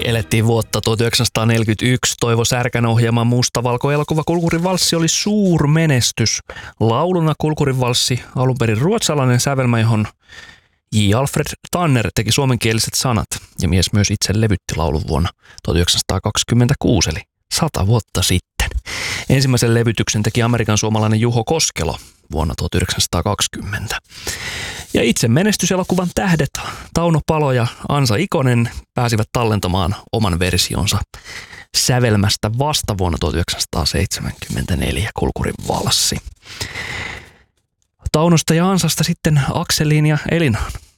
Elettiin vuotta 1941. Toivo Särkän ohjaama mustavalkoelokuva Kulkurin valssi oli suurmenestys. Lauluna Kulkurin valssi, alun perin ruotsalainen sävelmä, johon J. Alfred Tanner teki suomenkieliset sanat, ja mies myös itse levytti laulun vuonna 1926, eli 100 vuotta sitten. Ensimmäisen levytyksen teki Amerikan suomalainen Juho Koskelo vuonna 1920. Ja itse menestyselokuvan tähdet Tauno Palo ja Ansa Ikonen pääsivät tallentamaan oman versionsa sävelmästä vasta vuonna 1974 Kulkurin valssi. Taunosta ja Ansasta sitten Akseliin ja Elinaan.